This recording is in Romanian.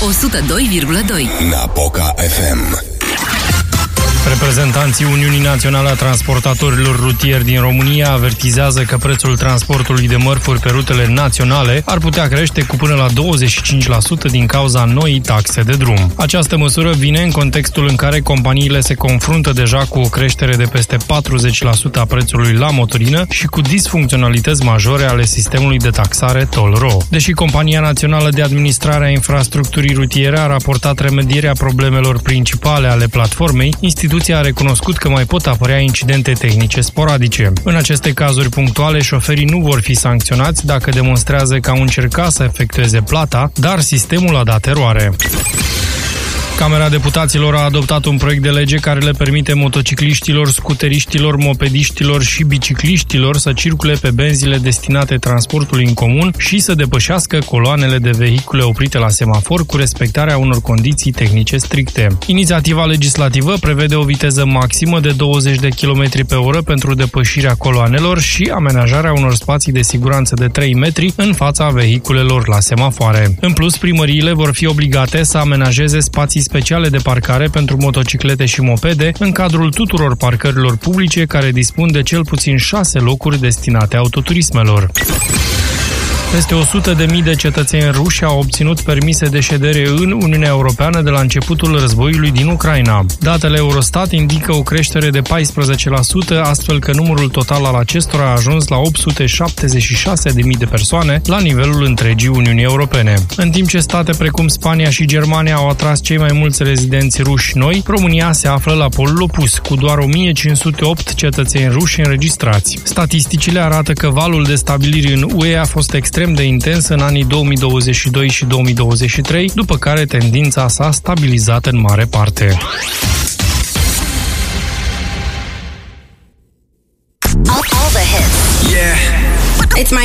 102,2. Napoca FM. Reprezentanții Uniunii Naționale a Transportatorilor Rutieri din România avertizează că prețul transportului de mărfuri pe rutele naționale ar putea crește cu până la 25% din cauza noii taxe de drum. Această măsură vine în contextul în care companiile se confruntă deja cu o creștere de peste 40% a prețului la motorină și cu disfuncționalități majore ale sistemului de taxare Toll-Ro. Deși Compania Națională de Administrare a Infrastructurii Rutiere a raportat remedierea problemelor principale ale platformei, instituția a recunoscut că mai pot apărea incidente tehnice sporadice. În aceste cazuri punctuale, șoferii nu vor fi sancționați dacă demonstrează că au încercat să efectueze plata, dar sistemul a dat eroare. Camera Deputaților a adoptat un proiect de lege care le permite motocicliștilor, scuteriștilor, mopediștilor și bicicliștilor să circule pe benzile destinate transportului în comun și să depășească coloanele de vehicule oprite la semafor cu respectarea unor condiții tehnice stricte. Inițiativa legislativă prevede o viteză maximă de 20 de km pe oră pentru depășirea coloanelor și amenajarea unor spații de siguranță de 3 metri în fața vehiculelor la semafoare. În plus, primăriile vor fi obligate să amenajeze spații speciale de parcare pentru motociclete și mopede în cadrul tuturor parcărilor publice care dispun de cel puțin 6 locuri destinate autoturismelor. Peste 100.000 de cetățeni ruși au obținut permise de ședere în Uniunea Europeană de la începutul războiului din Ucraina. Datele Eurostat indică o creștere de 14%, astfel că numărul total al acestora a ajuns la 876.000 de persoane la nivelul întregii Uniunii Europene. În timp ce state precum Spania și Germania au atras cei mai mulți rezidenți ruși noi, România se află la polul opus, cu doar 1508 cetățeni ruși înregistrați. Statisticile arată că valul de stabiliri în UE a fost extrem de intens în anii 2022 și 2023, după care tendința s-a stabilizat în mare parte. All the hits. Yeah. It's my